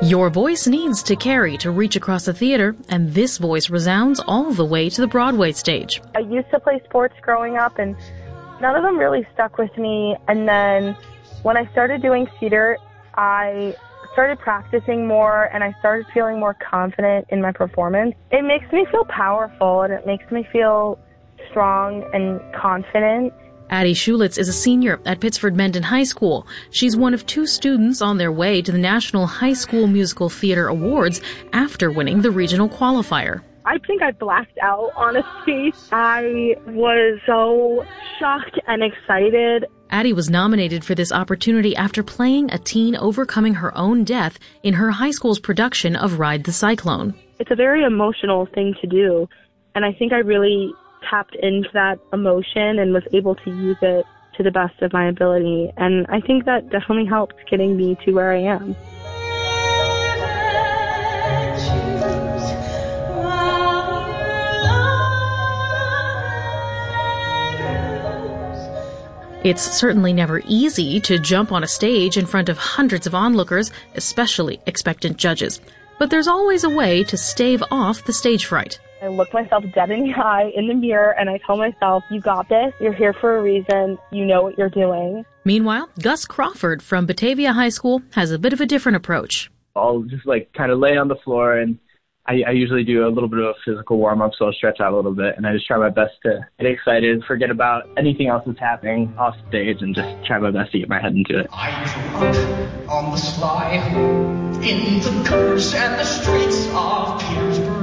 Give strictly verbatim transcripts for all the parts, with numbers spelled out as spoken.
Your voice needs to carry to reach across the theater, and this voice resounds all the way to the Broadway stage. I used to play sports growing up, and none of them really stuck with me. And then when I started doing theater, I started practicing more, and I started feeling more confident in my performance. It makes me feel powerful, and it makes me feel strong and confident. Addie Schulitz is a senior at Pittsford Mendon High School. She's one of two students on their way to the National High School Musical Theater Awards after winning the regional qualifier. I think I blacked out, honestly. I was so shocked and excited. Addie was nominated for this opportunity after playing a teen overcoming her own death in her high school's production of Ride the Cyclone. It's a very emotional thing to do, and I think I really tapped into that emotion and was able to use it to the best of my ability. And I think that definitely helped getting me to where I am. It's certainly never easy to jump on a stage in front of hundreds of onlookers, especially expectant judges. But there's always a way to stave off the stage fright. I look myself dead in the eye in the mirror and I tell myself, you got this, you're here for a reason, you know what you're doing. Meanwhile, Gus Crawford from Batavia High School has a bit of a different approach. I'll just like kind of lay on the floor, and I, I usually do a little bit of a physical warm-up, so I'll stretch out a little bit, and I just try my best to get excited, forget about anything else that's happening off stage, and just try my best to get my head into it. I grew up on the sly, in the gutters and the streets of Petersburg.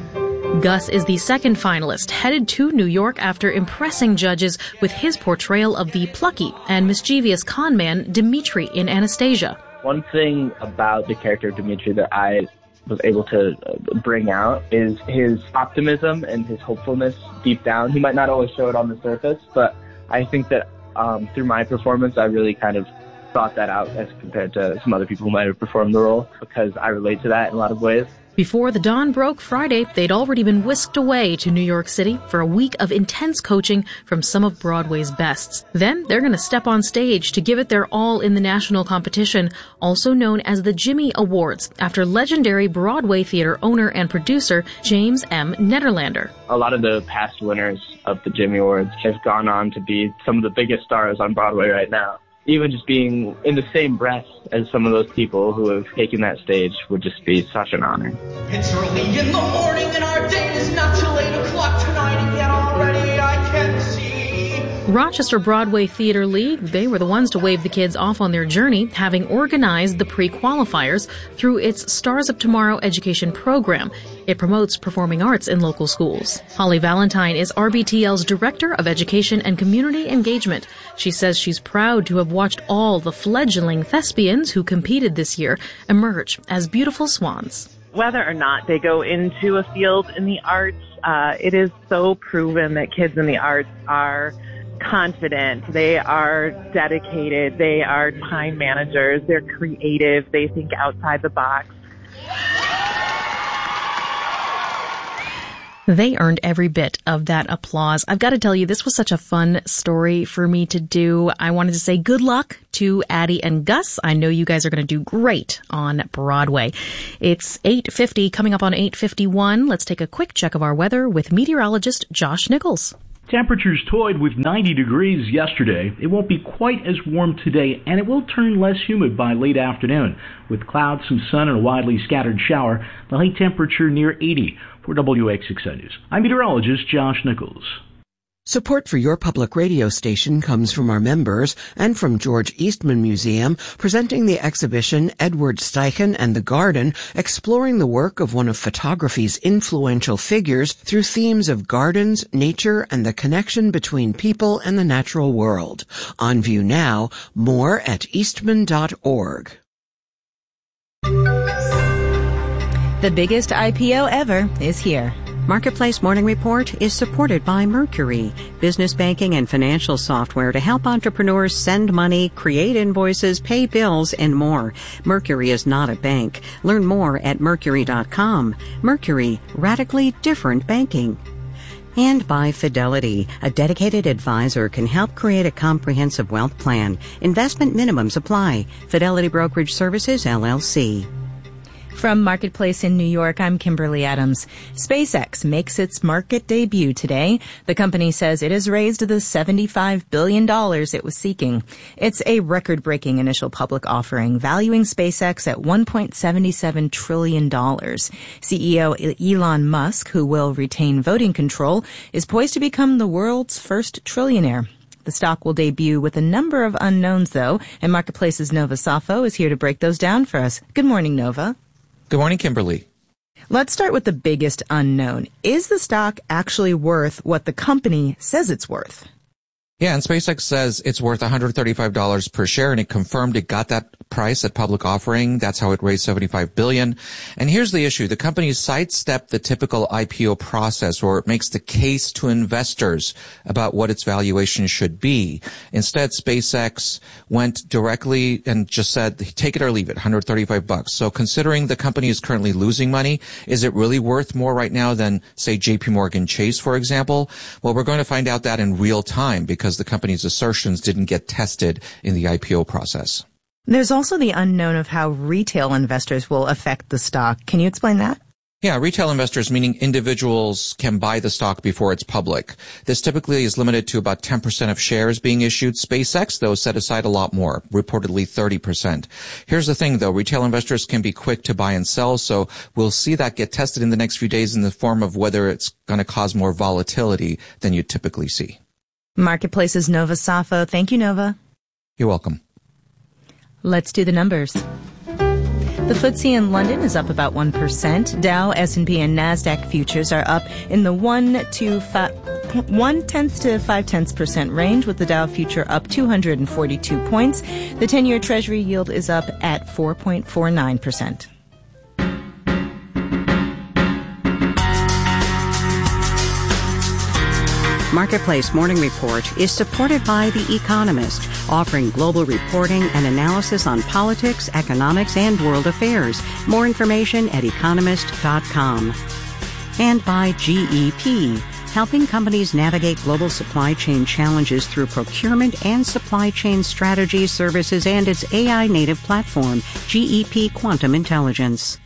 Gus is the second finalist, headed to New York after impressing judges with his portrayal of the plucky and mischievous con man Dmitri in Anastasia. One thing about the character of Dmitri that I was able to bring out is his optimism and his hopefulness deep down. He might not always show it on the surface, but I think that um, through my performance, I really kind of brought that out as compared to some other people who might have performed the role, because I relate to that in a lot of ways. Before the dawn broke Friday, they'd already been whisked away to New York City for a week of intense coaching from some of Broadway's bests. Then they're going to step on stage to give it their all in the national competition, also known as the Jimmy Awards, after legendary Broadway theater owner and producer James M. Nederlander. A lot of the past winners of the Jimmy Awards have gone on to be some of the biggest stars on Broadway right now. Even just being in the same breath as some of those people who have taken that stage would just be such an honor. It's early in the morning and our date is not till eight o'clock tonight, and yet already I can see. Rochester Broadway Theater League, they were the ones to wave the kids off on their journey, having organized the pre-qualifiers through its Stars of Tomorrow education program. It promotes performing arts in local schools. Holly Valentine is R B T L's Director of Education and Community Engagement. She says she's proud to have watched all the fledgling thespians who competed this year emerge as beautiful swans. Whether or not they go into a field in the arts, uh, it is so proven that kids in the arts are confident, they are dedicated, they are time managers, they're creative, they think outside the box. They earned every bit of that applause. I've got to tell you, this was such a fun story for me to do. I wanted to say good luck to Addie and Gus. I know you guys are going to do great on Broadway. It's eight fifty, coming up on eight fifty-one. Let's take a quick check of our weather with meteorologist Josh Nichols. Temperatures toyed with ninety degrees yesterday. It won't be quite as warm today, and it will turn less humid by late afternoon. With clouds, some sun, and a widely scattered shower, the high temperature near eighty. For W X six News, I'm meteorologist Josh Nichols. Support for your public radio station comes from our members and from George Eastman Museum, presenting the exhibition Edward Steichen and the Garden, exploring the work of one of photography's influential figures through themes of gardens, nature, and the connection between people and the natural world. On view now, more at eastman dot org. The biggest I P O ever is here. Marketplace Morning Report is supported by Mercury, business banking and financial software to help entrepreneurs send money, create invoices, pay bills, and more. Mercury is not a bank. Learn more at mercury dot com. Mercury, radically different banking. And by Fidelity, a dedicated advisor can help create a comprehensive wealth plan. Investment minimums apply. Fidelity Brokerage Services, L L C. From Marketplace in New York, I'm Kimberly Adams. SpaceX makes its market debut today. The company says it has raised the seventy-five billion dollars it was seeking. It's a record-breaking initial public offering, valuing SpaceX at one point seven seven trillion dollars. C E O Elon Musk, who will retain voting control, is poised to become the world's first trillionaire. The stock will debut with a number of unknowns, though, and Marketplace's Nova Safo is here to break those down for us. Good morning, Nova. Good morning, Kimberly. Let's start with the biggest unknown. Is the stock actually worth what the company says it's worth? Yeah, and SpaceX says it's worth one hundred thirty-five dollars per share, and it confirmed it got that price at public offering. That's how it raised seventy-five billion dollars. And here's the issue. The company sidestepped the typical I P O process, or it makes the case to investors about what its valuation should be. Instead, SpaceX went directly and just said, take it or leave it, one hundred thirty-five bucks. So considering the company is currently losing money, is it really worth more right now than, say, J P Morgan Chase, for example? Well, we're going to find out that in real time because because the company's assertions didn't get tested in the I P O process. There's also the unknown of how retail investors will affect the stock. Can you explain that? Yeah, retail investors, meaning individuals, can buy the stock before it's public. This typically is limited to about ten percent of shares being issued. SpaceX, though, set aside a lot more, reportedly thirty percent. Here's the thing, though. Retail investors can be quick to buy and sell, so we'll see that get tested in the next few days in the form of whether it's going to cause more volatility than you typically see. Marketplace's Nova Safo. Thank you, Nova. You're welcome. Let's do the numbers. The F T S E in London is up about one percent. Dow, S and P, and NASDAQ futures are up in the one to five, one-tenth to five-tenths percent range, with the Dow future up two hundred forty-two points. The ten-year Treasury yield is up at four point four nine percent. Marketplace Morning Report is supported by The Economist, offering global reporting and analysis on politics, economics, and world affairs. More information at economist dot com. And by G E P, helping companies navigate global supply chain challenges through procurement and supply chain strategy services and its A I-native platform, G E P Quantum Intelligence.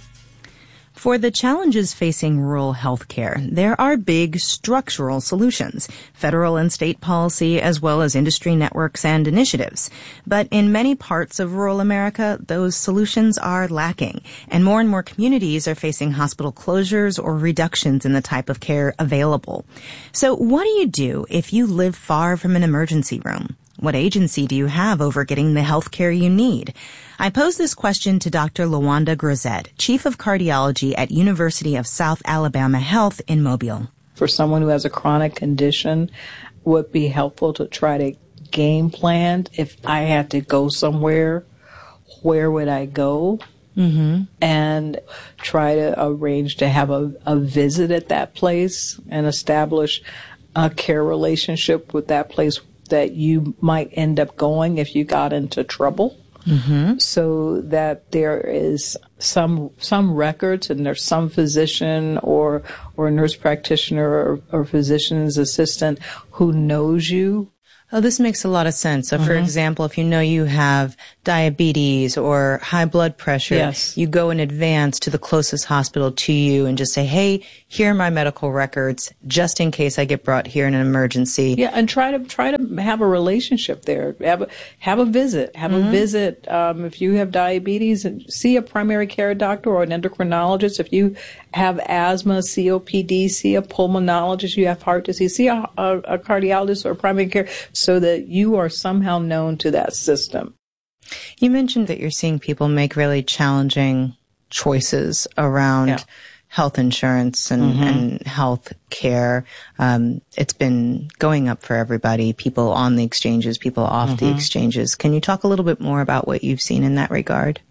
For the challenges facing rural healthcare, there are big structural solutions, federal and state policy, as well as industry networks and initiatives. But in many parts of rural America, those solutions are lacking, and more and more communities are facing hospital closures or reductions in the type of care available. So what do you do if you live far from an emergency room? What agency do you have over getting the health care you need? I posed this question to Doctor LaWanda Grisette, Chief of Cardiology at University of South Alabama Health in Mobile. For someone who has a chronic condition, would be helpful to try to game plan. If I had to go somewhere, where would I go? Mm-hmm. And try to arrange to have a, a visit at that place and establish a care relationship with that place that you might end up going if you got into trouble. Mm-hmm. So that there is some some records and there's some physician or or nurse practitioner or, or physician's assistant who knows you. Oh, this makes a lot of sense. So, mm-hmm. for example, if you know you have diabetes or high blood pressure, yes. you go in advance to the closest hospital to you and just say, hey, here are my medical records, just in case I get brought here in an emergency. Yeah, and try to try to have a relationship there. Have a, have a visit. Have mm-hmm. a visit. Um, if you have diabetes, and see a primary care doctor or an endocrinologist. If you have asthma, C O P D, see a pulmonologist. You have heart disease, see a, a, a cardiologist or a primary care, so that you are somehow known to that system. You mentioned that you're seeing people make really challenging choices around yeah. health insurance and, mm-hmm. and health care. Um, it's been going up for everybody, people on the exchanges, people off mm-hmm. the exchanges. Can you talk a little bit more about what you've seen in that regard?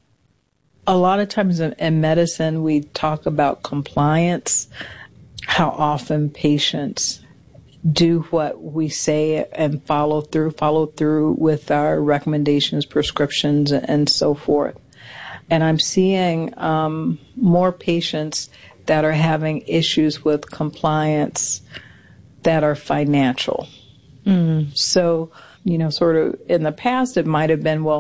A lot of times in, in medicine, we talk about compliance, how often patients do what we say and follow through, follow through with our recommendations, prescriptions, and so forth. And I'm seeing um, more patients that are having issues with compliance that are financial. Mm. So, you know, sort of in the past, it might have been, well,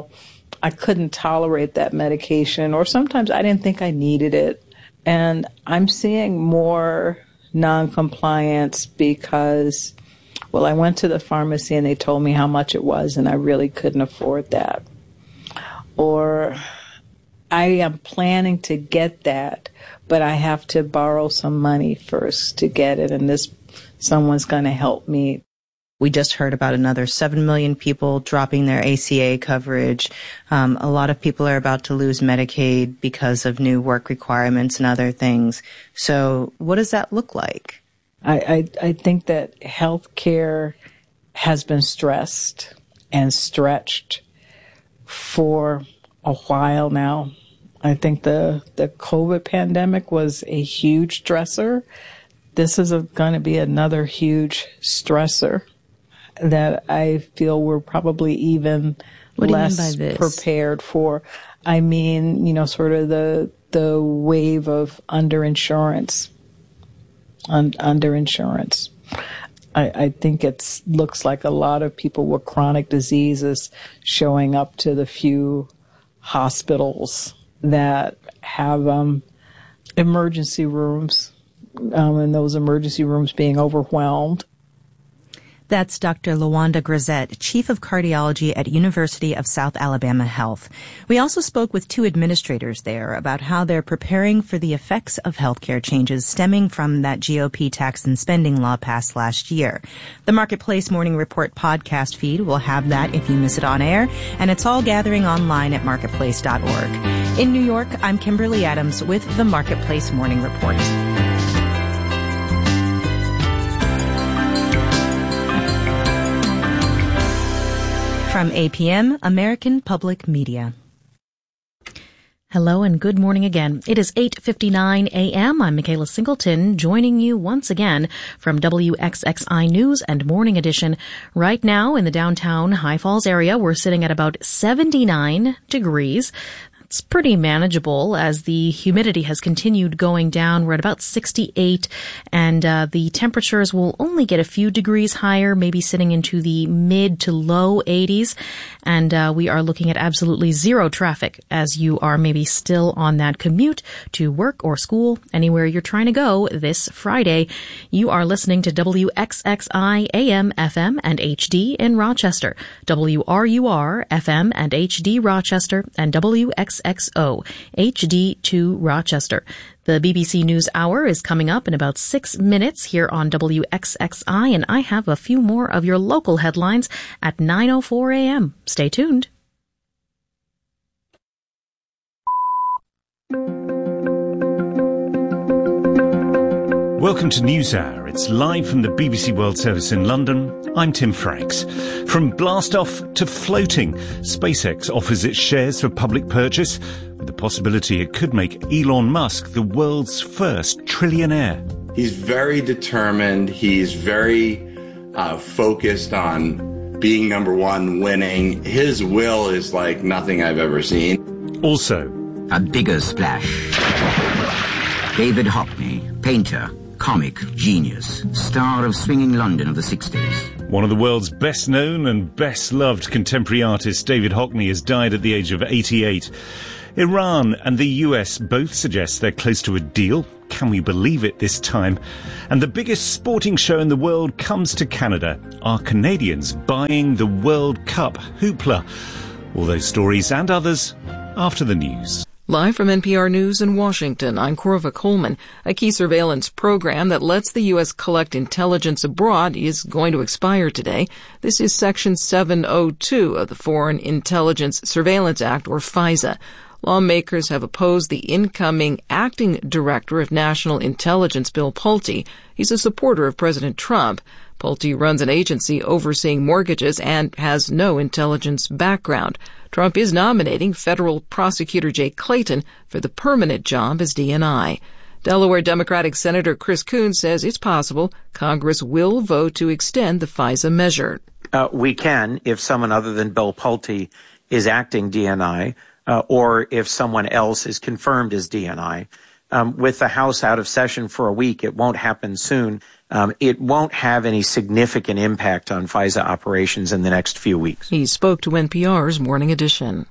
I couldn't tolerate that medication, or sometimes I didn't think I needed it. And I'm seeing more non-compliance because, well, I went to the pharmacy and they told me how much it was and I really couldn't afford that. Or I am planning to get that, but I have to borrow some money first to get it, and this someone's going to help me. We just heard about another seven million people dropping their A C A coverage. Um, a lot of people are about to lose Medicaid because of new work requirements and other things. So what does that look like? I, I, I think that healthcare has been stressed and stretched for a while now. I think the, the COVID pandemic was a huge stressor. This is going to be another huge stressor that I feel we're probably even what less do you mean by this? Prepared for. I mean, you know, sort of the the wave of underinsurance. Un- underinsurance. I, I think it looks like a lot of people with chronic diseases showing up to the few hospitals that have um, emergency rooms, um, and those emergency rooms being overwhelmed. That's Doctor LaWanda Grisette, Chief of Cardiology at University of South Alabama Health. We also spoke with two administrators there about how they're preparing for the effects of healthcare changes stemming from that G O P tax and spending law passed last year. The Marketplace Morning Report podcast feed will have that if you miss it on air, and it's all gathering online at marketplace dot org. In New York, I'm Kimberly Adams with the Marketplace Morning Report. From A P M, American Public Media. Hello and good morning again. It is eight fifty-nine a.m. I'm Michaela Singleton, joining you once again from W X X I News and Morning Edition. Right now in the downtown High Falls area, we're sitting at about seventy-nine degrees. It's pretty manageable as the humidity has continued going down. We're at about sixty-eight, and uh, the temperatures will only get a few degrees higher, maybe sitting into the mid to low eighties. And uh, we are looking at absolutely zero traffic as you are maybe still on that commute to work or school, anywhere you're trying to go this Friday. You are listening to W X X I A M, F M, and H D in Rochester, W R U R, F M, and H D Rochester, and W X X O, H D two Rochester. The B B C News Hour is coming up in about six minutes here on W X X I, and I have a few more of your local headlines at nine oh four a.m. Stay tuned. Welcome to NewsHour. It's live from the B B C World Service in London. I'm Tim Franks. From blast-off to floating, SpaceX offers its shares for public purchase, with the possibility it could make Elon Musk the world's first trillionaire. He's very determined. He's very uh, focused on being number one, winning. His will is like nothing I've ever seen. Also, a bigger splash. David Hockney, painter, comic genius, star of Swinging London of the sixties. One of the world's best-known and best-loved contemporary artists, David Hockney, has died at the age of eighty-eight. Iran and the U S both suggest they're close to a deal. Can we believe it this time? And the biggest sporting show in the world comes to Canada. Are Canadians buying the World Cup hoopla? All those stories and others after the news. Live from N P R News in Washington, I'm Corva Coleman. A key surveillance program that lets the U S collect intelligence abroad is going to expire today. This is Section seven oh two of the Foreign Intelligence Surveillance Act, or FISA. Lawmakers have opposed the incoming acting director of national intelligence, Bill Pulte. He's a supporter of President Trump. Pulte runs an agency overseeing mortgages and has no intelligence background. Trump is nominating federal prosecutor Jay Clayton for the permanent job as D N I. Delaware Democratic Senator Chris Coons says it's possible Congress will vote to extend the FISA measure. Uh, we can, if someone other than Bill Pulte is acting D N I, uh, or if someone else is confirmed as D N I. Um, with the House out of session for a week, it won't happen soon. Um, it won't have any significant impact on FISA operations in the next few weeks. He spoke to N P R's Morning Edition.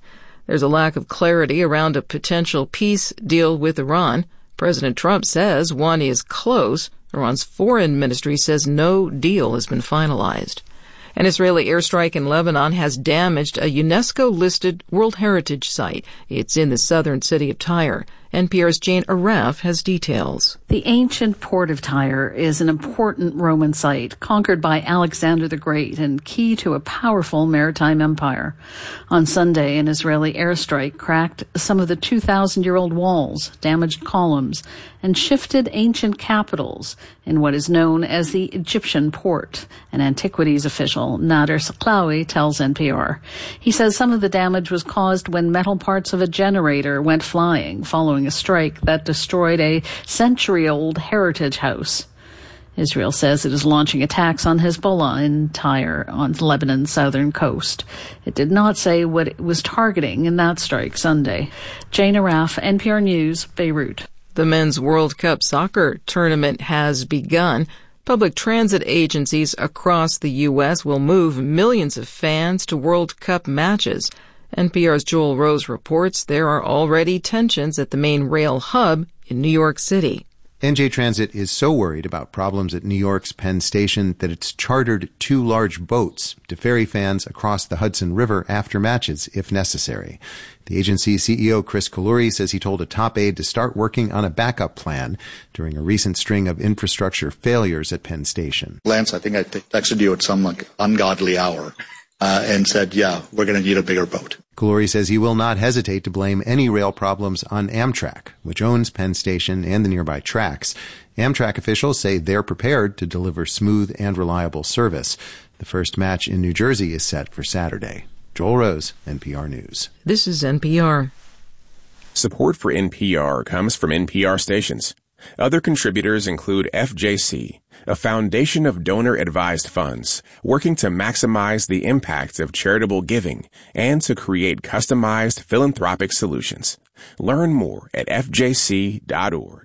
There's a lack of clarity around a potential peace deal with Iran. President Trump says one is close. Iran's foreign ministry says no deal has been finalized. An Israeli airstrike in Lebanon has damaged a UNESCO-listed World Heritage Site. It's in the southern city of Tyre. N P R's Jane Araf has details. The ancient port of Tyre is an important Roman site, conquered by Alexander the Great and key to a powerful maritime empire. On Sunday, an Israeli airstrike cracked some of the two thousand year old walls, damaged columns, and shifted ancient capitals in what is known as the Egyptian port. An antiquities official, Nader Saklawi, tells N P R. He says some of the damage was caused when metal parts of a generator went flying following a strike that destroyed a century-old heritage house. Israel says it is launching attacks on Hezbollah in Tyre on Lebanon's southern coast. It did not say what it was targeting in that strike Sunday. Jane Araf, N P R News, Beirut. The Men's World Cup soccer tournament has begun. Public transit agencies across the U S will move millions of fans to World Cup matches. N P R's Joel Rose reports there are already tensions at the main rail hub in New York City. N J Transit is so worried about problems at New York's Penn Station that it's chartered two large boats to ferry fans across the Hudson River after matches, if necessary. The agency's C E O, Chris Kaluri, says he told a top aide to start working on a backup plan during a recent string of infrastructure failures at Penn Station. Lance, I think I texted you at some like ungodly hour uh, and said, yeah, we're going to need a bigger boat. Kaluri says he will not hesitate to blame any rail problems on Amtrak, which owns Penn Station and the nearby tracks. Amtrak officials say they're prepared to deliver smooth and reliable service. The first match in New Jersey is set for Saturday. Joel Rose, N P R News. This is N P R. Support for N P R comes from N P R stations. Other contributors include F J C, a foundation of donor-advised funds working to maximize the impact of charitable giving and to create customized philanthropic solutions. Learn more at f j c dot org.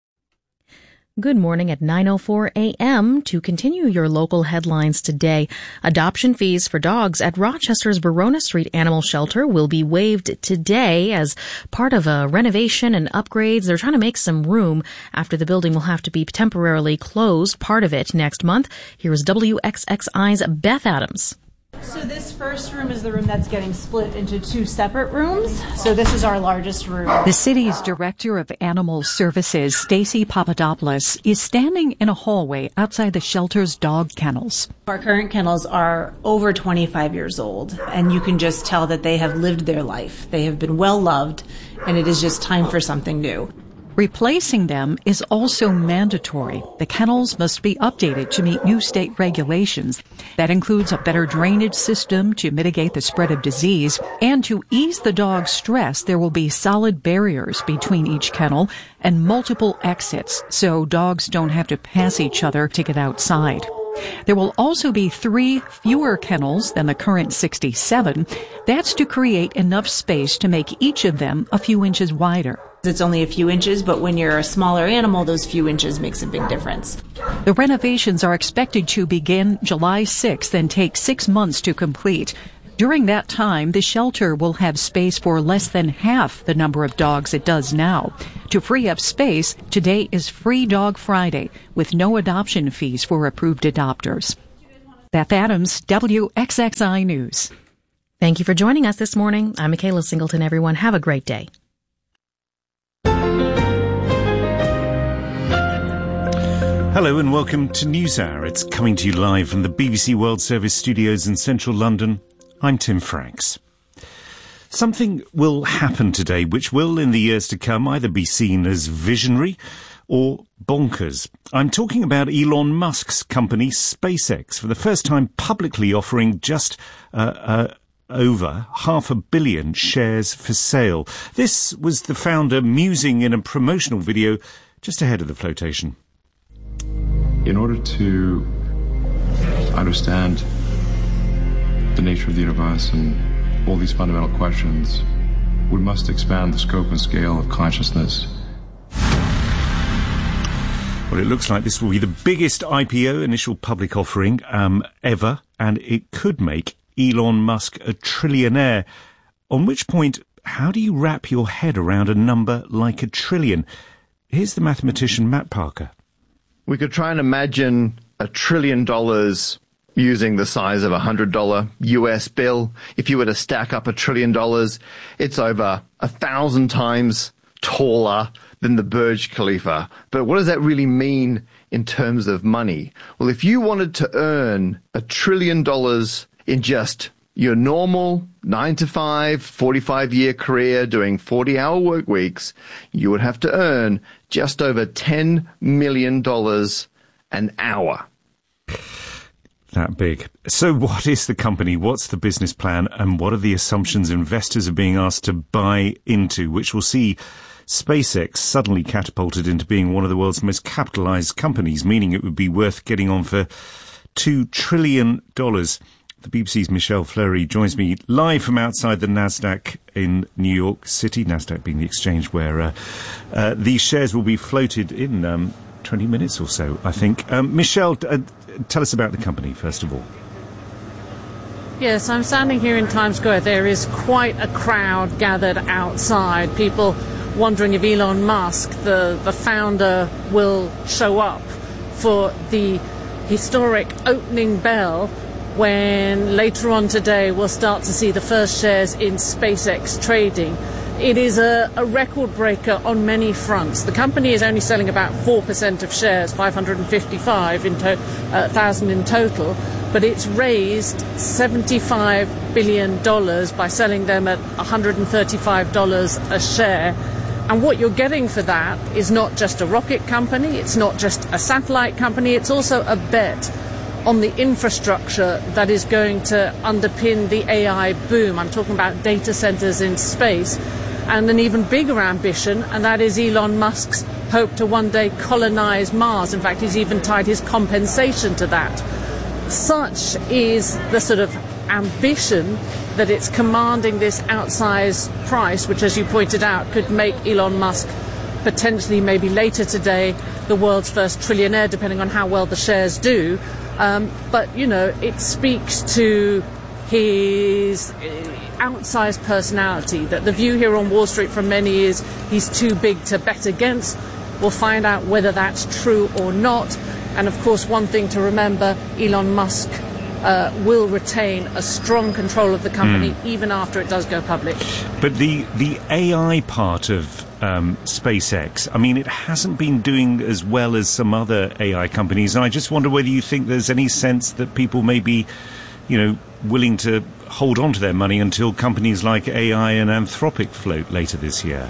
Good morning at nine oh four a.m. To continue your local headlines today, adoption fees for dogs at Rochester's Verona Street Animal Shelter will be waived today as part of a renovation and upgrades. They're trying to make some room after the building will have to be temporarily closed, part of it next month. Here is W X X I's Beth Adams. So this first room is the room that's getting split into two separate rooms. So this is our largest room. The city's Director of Animal Services, Stacy Papadopoulos, is standing in a hallway outside the shelter's dog kennels. Our current kennels are over twenty-five years old, and you can just tell that they have lived their life. They have been well loved, and it is just time for something new. Replacing them is also mandatory. The kennels must be updated to meet new state regulations. That includes a better drainage system to mitigate the spread of disease. And to ease the dog's stress, there will be solid barriers between each kennel and multiple exits, so dogs don't have to pass each other to get outside. There will also be three fewer kennels than the current sixty-seven. That's to create enough space to make each of them a few inches wider. It's only a few inches, but when you're a smaller animal, those few inches makes a big difference. The renovations are expected to begin July sixth and take six months to complete. During that time, the shelter will have space for less than half the number of dogs it does now. To free up space, today is Free Dog Friday, with no adoption fees for approved adopters. Beth Adams, W X X I News. Thank you for joining us this morning. I'm Michaela Singleton. Everyone, have a great day. Hello and welcome to NewsHour. It's coming to you live from the B B C World Service studios in central London. I'm Tim Franks. Something will happen today which will, in the years to come, either be seen as visionary or bonkers. I'm talking about Elon Musk's company SpaceX, for the first time publicly offering just uh, uh, over half a billion shares for sale. This was the founder musing in a promotional video just ahead of the flotation. In order to understand the nature of the universe and all these fundamental questions, we must expand the scope and scale of consciousness. Well, it looks like this will be the biggest I P O, initial public offering, um, ever, and it could make Elon Musk a trillionaire, on which point how do you wrap your head around a number like a trillion? Here's the mathematician Matt Parker. We could try and imagine a trillion dollars using the size of a one hundred dollar U S bill. If you were to stack up a trillion dollars, it's over a thousand times taller than the Burj Khalifa. But what does that really mean in terms of money? Well, if you wanted to earn a trillion dollars in just your normal nine to five, forty-five year career doing forty hour work weeks, you would have to earn just over ten million dollars an hour. That big. So what is the company? What's the business plan? And what are the assumptions investors are being asked to buy into, which will see SpaceX suddenly catapulted into being one of the world's most capitalized companies, meaning it would be worth getting on for two trillion dollars. The B B C's Michelle Fleury joins me live from outside the NASDAQ in New York City, NASDAQ being the exchange where uh, uh, these shares will be floated in um, twenty minutes or so, I think. Um, Michelle, uh, tell us about the company, first of all. Yes, I'm standing here in Times Square. There is quite a crowd gathered outside, people wondering if Elon Musk, the, the founder, will show up for the historic opening bell when later on today we'll start to see the first shares in SpaceX trading. It is a, a record breaker on many fronts. The company is only selling about four percent of shares, five hundred fifty-five in to, uh, thousand in total, but it's raised seventy-five billion dollars by selling them at one hundred thirty-five dollars a share. And what you're getting for that is not just a rocket company, it's not just a satellite company, it's also a bet on the infrastructure that is going to underpin the A I boom. I'm talking about data centers in space, and an even bigger ambition, and that is Elon Musk's hope to one day colonize Mars. In fact, he's even tied his compensation to that. Such is the sort of ambition that it's commanding this outsized price, which, as you pointed out, could make Elon Musk potentially, maybe later today, the world's first trillionaire, depending on how well the shares do. Um, but, you know, it speaks to his outsized personality, that the view here on Wall Street from many is he's too big to bet against. We'll find out whether that's true or not. And, of course, one thing to remember, Elon Musk uh, will retain a strong control of the company mm. even after it does go public. But the, the A I part of um, SpaceX, I mean, it hasn't been doing as well as some other A I companies. And I just wonder whether you think there's any sense that people may be, you know, willing to hold on to their money until companies like A I and Anthropic float later this year.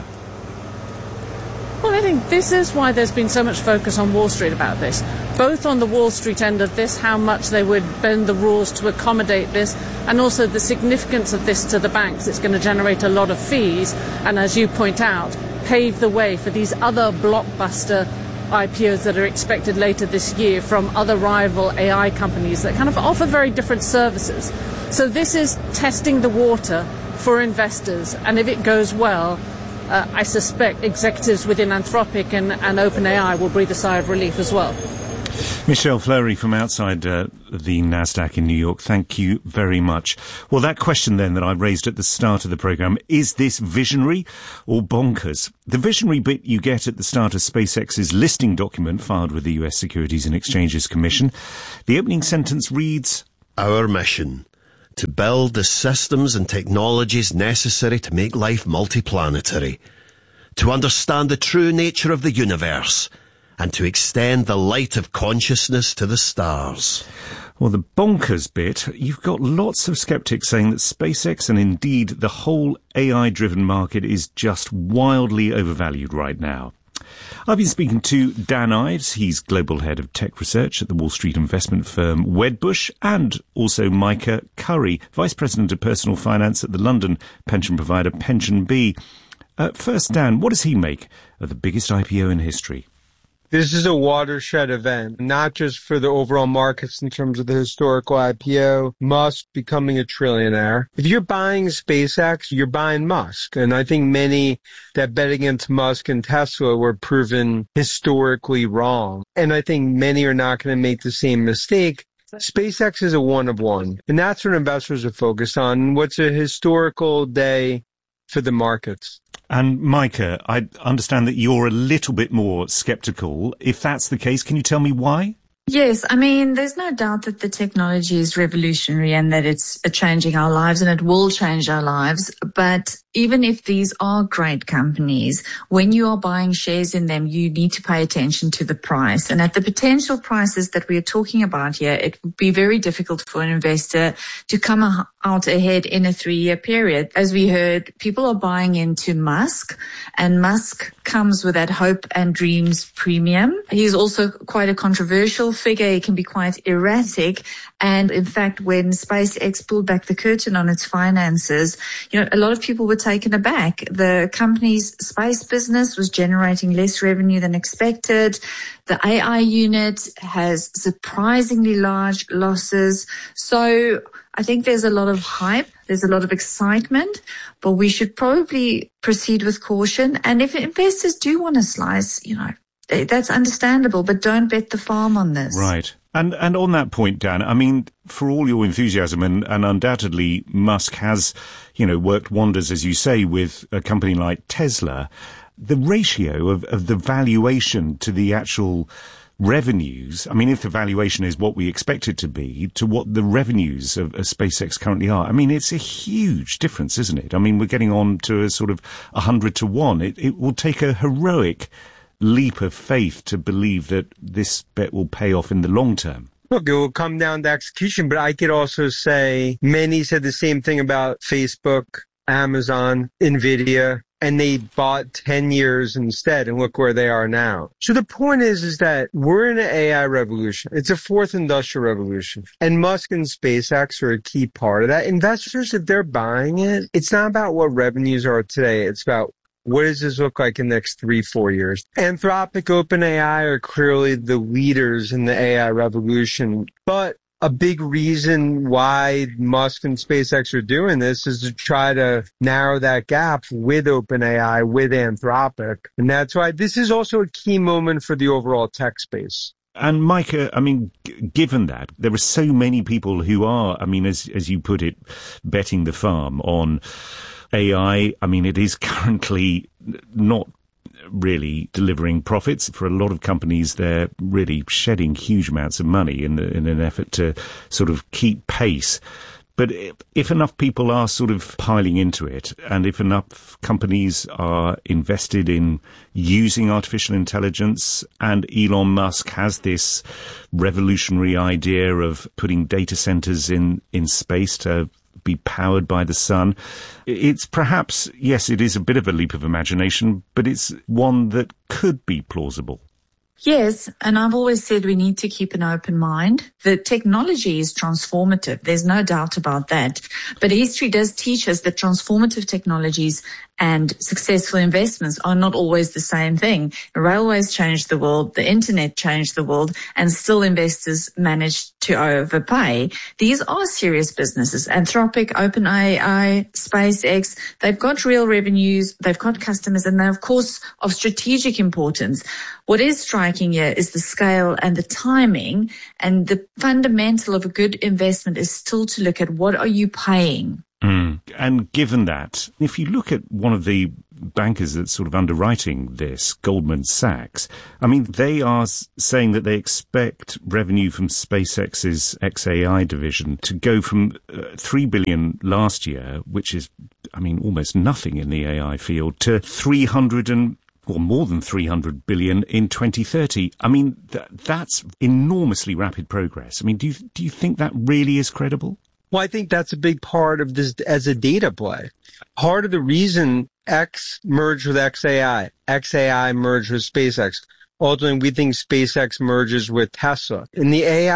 Well, I think this is why there's been so much focus on Wall Street about this. Both on the Wall Street end of this, how much they would bend the rules to accommodate this, and also the significance of this to the banks. It's going to generate a lot of fees, and as you point out, pave the way for these other blockbuster I P Os that are expected later this year from other rival A I companies that kind of offer very different services. So this is testing the water for investors, and if it goes well, Uh, I suspect executives within Anthropic and, and OpenAI will breathe a sigh of relief as well. Michelle Fleury from outside uh, the NASDAQ in New York, thank you very much. Well, that question then that I raised at the start of the programme, is this visionary or bonkers? The visionary bit you get at the start of SpaceX's listing document filed with the U S Securities and Exchanges Commission. The opening sentence reads, "Our mission, to build the systems and technologies necessary to make life multiplanetary, to understand the true nature of the universe, and to extend the light of consciousness to the stars." Well, the bonkers bit, you've got lots of skeptics saying that SpaceX and indeed the whole A I-driven market is just wildly overvalued right now. I've been speaking to Dan Ives, he's global head of tech research at the Wall Street investment firm Wedbush, and also Micah Curry, vice president of personal finance at the London pension provider PensionBee. Uh, first, Dan, what does he make of the biggest I P O in history? This is a watershed event, not just for the overall markets in terms of the historical I P O, Musk becoming a trillionaire. If you're buying SpaceX, you're buying Musk. And I think many that bet against Musk and Tesla were proven historically wrong. And I think many are not going to make the same mistake. SpaceX is a one of one. And that's what investors are focused on. What's a historical day for the markets. And Micah, I understand that you're a little bit more skeptical. If that's the case, can you tell me why? Yes, I mean, there's no doubt that the technology is revolutionary and that it's changing our lives and it will change our lives. But even if these are great companies, when you are buying shares in them, you need to pay attention to the price. And at the potential prices that we are talking about here, it would be very difficult for an investor to come out ahead in a three-year period. As we heard, people are buying into Musk, and Musk comes with that hope and dreams premium. He's also quite a controversial figure. He can be quite erratic. And in fact, when SpaceX pulled back the curtain on its finances, you know, a lot of people were taken aback. The company's space business was generating less revenue than expected. The A I unit has surprisingly large losses. So I think there's a lot of hype. There's a lot of excitement, but we should probably proceed with caution. And if investors do want to slice, you know, that's understandable, but don't bet the farm on this. Right. And and on that point, Dan, I mean, for all your enthusiasm, and, and undoubtedly Musk has, you know, worked wonders, as you say, with a company like Tesla, the ratio of, of the valuation to the actual revenues, I mean, if the valuation is what we expect it to be, to what the revenues of, of SpaceX currently are, I mean, it's a huge difference, isn't it? I mean, we're getting on to a sort of a hundred to one. It, it will take a heroic leap of faith to believe that this bet will pay off in the long term. Look, it will come down to execution, but I could also say many said the same thing about Facebook, Amazon, Nvidia, and they bought ten years instead, and look where they are now. So the point is, is that we're in an A I revolution. It's a fourth industrial revolution, and Musk and SpaceX are a key part of that. Investors, if they're buying it, it's not about what revenues are today. It's about what does this look like in the next three, four years? Anthropic, OpenAI are clearly the leaders in the A I revolution. But a big reason why Musk and SpaceX are doing this is to try to narrow that gap with OpenAI, with Anthropic. And that's why this is also a key moment for the overall tech space. And Micah, I mean, g- given that, there are so many people who are, I mean, as as you put it, betting the farm on A I. I mean, it is currently not really delivering profits. For a lot of companies, they're really shedding huge amounts of money in, the, in an effort to sort of keep pace. But if, if enough people are sort of piling into it, and if enough companies are invested in using artificial intelligence, and Elon Musk has this revolutionary idea of putting data centers in, in space to be powered by the sun, it's perhaps, yes, it is a bit of a leap of imagination, but it's one that could be plausible. Yes, and I've always said we need to keep an open mind. The technology is transformative. There's no doubt about that. But history does teach us that transformative technologies and successful investments are not always the same thing. Railways changed the world, the internet changed the world, and still investors managed to overpay. These are serious businesses. Anthropic, OpenAI, SpaceX, they've got real revenues, they've got customers, and they're, of course, of strategic importance. What is striking here is the scale and the timing, and the fundamental of a good investment is still to look at what are you paying. Mm. And given that, if you look at one of the bankers that's sort of underwriting this, Goldman Sachs, I mean, they are saying that they expect revenue from SpaceX's X A I division to go from uh, three billion dollars last year, which is, I mean, almost nothing in the A I field, to three hundred and or more than three hundred billion in twenty thirty. I mean, th- that's enormously rapid progress. I mean, do you, do you think that really is credible? Well, I think that's a big part of this as a data play. Part of the reason X merged with X A I, X A I merged with SpaceX. Ultimately, we think SpaceX merges with Tesla. In the A I